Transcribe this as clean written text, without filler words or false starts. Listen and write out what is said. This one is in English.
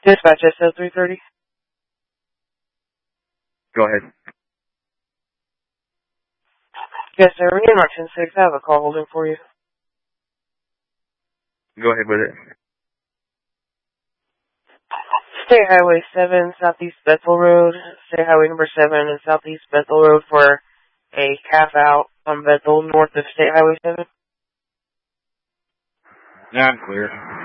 Dispatch SL 330. Go ahead. Yes, sir. We're in Martin 6. I have a call holding for you. Go ahead with it. State Highway 7, Southeast Bethel Road. State Highway number 7 and Southeast Bethel Road for a calf out on Bethel, north of State Highway 7. Yeah, I'm clear.